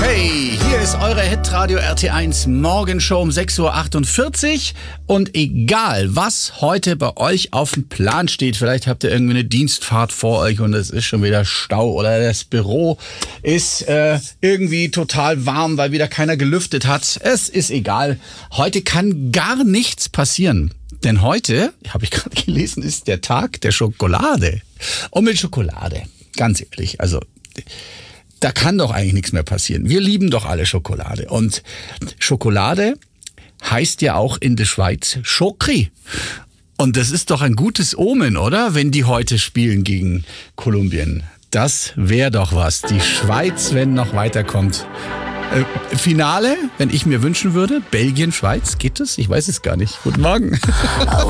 Hey, hier ist eure Hitradio RT1 Morgenshow um 6.48 Uhr. Und egal, was heute bei euch auf dem Plan steht, vielleicht habt ihr irgendwie eine Dienstfahrt vor euch und es ist schon wieder Stau oder das Büro ist irgendwie total warm, weil wieder keiner gelüftet hat. Es ist egal. Heute kann gar nichts passieren. Denn heute, habe ich gerade gelesen, ist der Tag der Schokolade. Und mit Schokolade, ganz ehrlich, also da kann doch eigentlich nichts mehr passieren. Wir lieben doch alle Schokolade. Und Schokolade heißt ja auch in der Schweiz Chokri. Und das ist doch ein gutes Omen, oder? Wenn die heute spielen gegen Kolumbien. Das wäre doch was. Die Schweiz, wenn noch weiterkommt. Finale, wenn ich mir wünschen würde, Belgien, Schweiz, geht es? Ich weiß es gar nicht. Guten Morgen.